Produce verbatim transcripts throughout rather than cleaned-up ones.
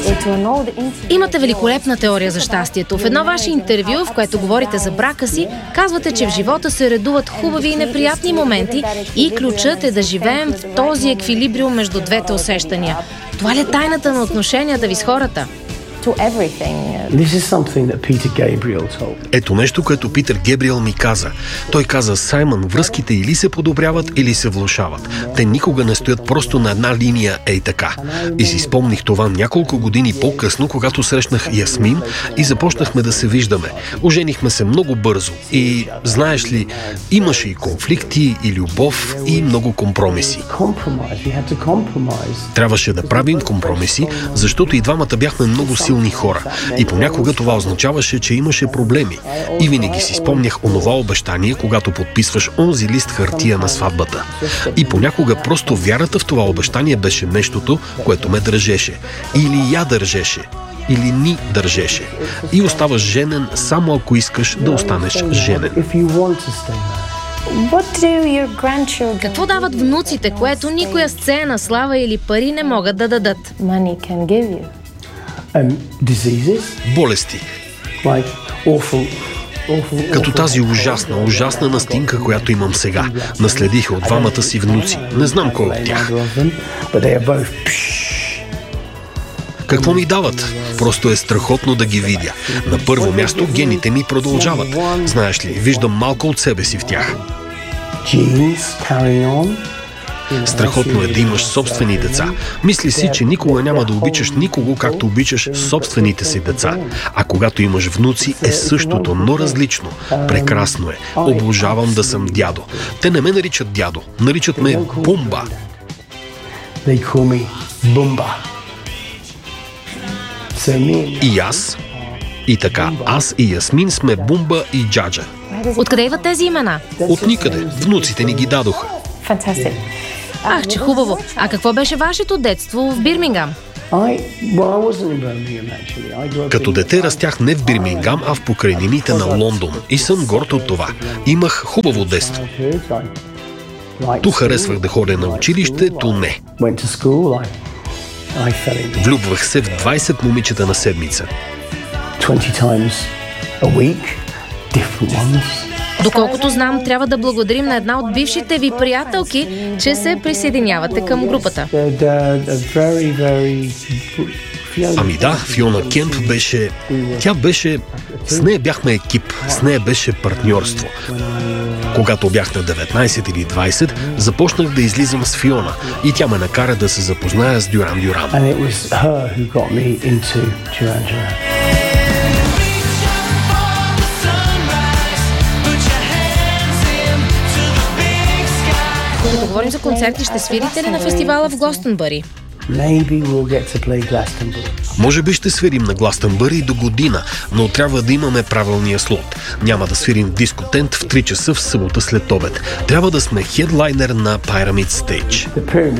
Имате великолепна теория за щастието. В едно ваше интервю, в което говорите за брака си, казвате, че в живота се редуват хубави и неприятни моменти и ключът е да живеем в този еквилибриум между двете усещания. Това ли е тайната на отношенията ви с хората? Ето нещо, което Питър Гебриел ми каза. Той каза: Саймън, връзките или се подобряват, или се влошават. Те никога не стоят просто на една линия, ей така. И си спомних това няколко години по-късно, когато срещнах Ясмин и започнахме да се виждаме. Оженихме се много бързо и, знаеш ли, имаше и конфликти, и любов, и много компромиси. Трябваше да правим компромиси, защото и двамата бяхме много силни хора. И понякога това означаваше, че имаше проблеми. И винаги си спомнях онова обещание, когато подписваш онзи лист хартия на сватбата. И понякога просто вярата в това обещание беше нещото, което ме държеше. Или я държеше. Или ни държеше. И оставаш женен, само ако искаш да останеш женен. Какво дават внуците, което никоя сцена, слава или пари не могат да дадат? Болести. Като тази ужасна, ужасна настинка, която имам сега. Наследиха от двамата си внуци. Не знам кой от тях. Какво ми дават? Просто е страхотно да ги видя. На първо място гените ми продължават. Знаеш ли, виждам малко от себе си в тях. Страхотно е да имаш собствени деца. Мисли си, че никога няма да обичаш никого, както обичаш собствените си деца. А когато имаш внуци, е същото, но различно. Прекрасно е. Обожавам да съм дядо. Те не ме наричат дядо. Наричат ме Бумба. И аз. И така, аз и Ясмин сме Бумба и Джаджа. Откъде идват тези имена? От никъде. Внуците ни ги дадоха. Ах, че хубаво. А какво беше вашето детство в Бирмингам? Като дете растях не в Бирмингам, а в покрайнините на Лондон. И съм горд от това. Имах хубаво детство. Ту харесвах да ходя на училище, ту не. Влюбвах се в двайсет момичета на седмица. Доколкото знам, трябва да благодарим на една от бившите ви приятелки, че се присъединявате към групата. Ами да, Фиона Кемп беше... Тя беше... С нея бяхме екип, с нея беше партньорство. Когато бях на деветнайсет или двайсет, започнах да излизам с Фиона и тя ме накара да се запозная с Дюран Дюран. Когато говорим за концерти, ще свирите ли на фестивала в Глостънбъри? Може би ще свирим на Гластънбъри до година, но трябва да имаме правилния слот. Няма да свирим в дискотент в три часа в събота след обед. Трябва да сме хедлайнер на Pyramid Stage.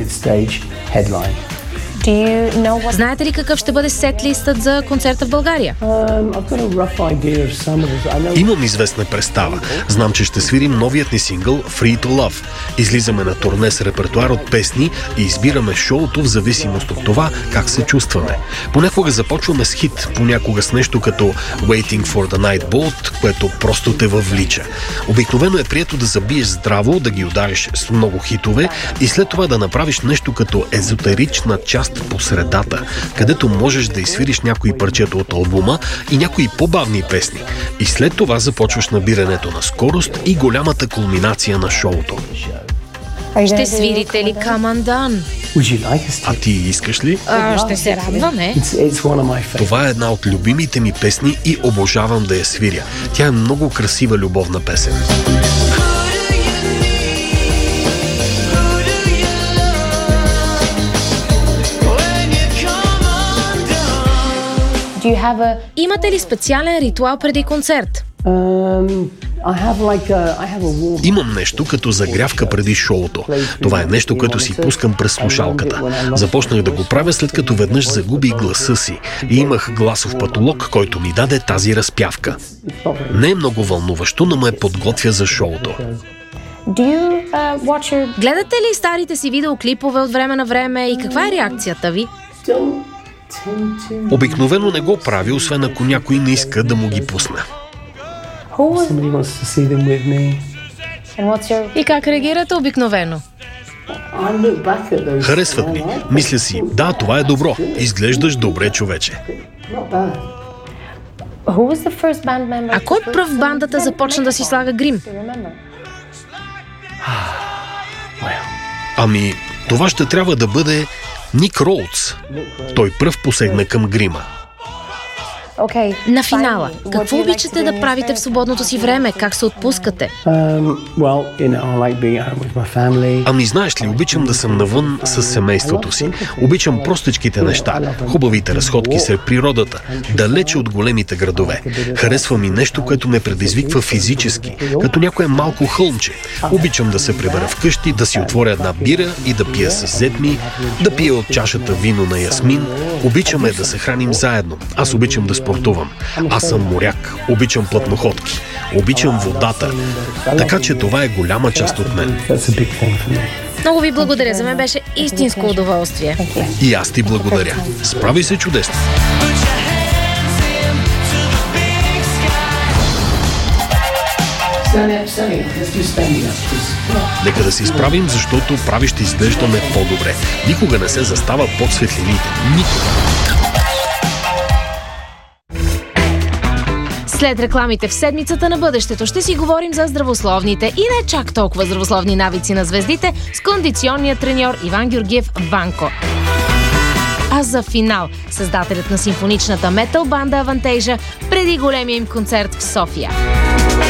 Знаете ли какъв ще бъде сет-листът за концерта в България? Имам известна представа. Знам, че ще свирим новият ни сингъл Free to Love. Излизаме на турне с репертуар от песни и избираме шоуто в зависимост от това как се чувстваме. Понякога започваме с хит, понякога с нещо като Waiting for the Night Boat, което просто те въвлича. Обикновено е прието да забиеш здраво, да ги удариш с много хитове и след това да направиш нещо като езотерична част по средата, където можеш да изсвириш някои парчета от албума и някои по-бавни песни. И след това започваш набирането на скорост и голямата кулминация на шоуто. Ще свирите ли Come Undone? А ти искаш ли? А, ще се радваме. Това е една от любимите ми песни и обожавам да я свиря. Тя е много красива любовна песен. Имате ли специален ритуал преди концерт? Имам нещо като загрявка преди шоуто. Това е нещо, което си пускам през слушалката. Започнах да го правя след като веднъж загубих гласа си и имах гласов патолог, който ми даде тази разпявка. Не е много вълнуващо, но ме подготвя за шоуто. Гледате ли старите си видеоклипове от време на време и каква е реакцията ви? Обикновено не го прави, освен ако някой не иска да му ги пусне. И как реагирате обикновено? Харесват ми. Мисля си, да, това е добро. Изглеждаш добре, човече. А кой пръв в бандата започна да си слага грим? Ами, това ще трябва да бъде Ник Роудс. Той пръв посегна към грима. На финала, какво обичате да правите в свободното си време? Как се отпускате? Ами знаеш ли, обичам да съм навън с семейството си. Обичам простичките неща, хубавите разходки сред природата, далече от големите градове. Харесва ми нещо, което ме предизвиква физически, като някое малко хълмче. Обичам да се прибера вкъщи, да си отворя една бира и да пия с зет ми, да пия от чашата вино на Ясмин. Обичаме да се храним заедно. Аз обичам да спортувам. Аз съм моряк. Обичам плътноходки. Обичам водата. Така че това е голяма част от мен. Много ви благодаря. За мен беше истинско удоволствие. И аз ти благодаря. Справи се чудесно. Нека да се изправим, защото прави ще изглеждаме по-добре. Никога не се застава под светлините. Никога. След рекламите в седмицата на бъдещето ще си говорим за здравословните и не чак толкова здравословни навици на звездите с кондиционния треньор Иван Георгиев Ванко. А за финал, създателят на симфоничната метал банда Авантейжа преди големия им концерт в София.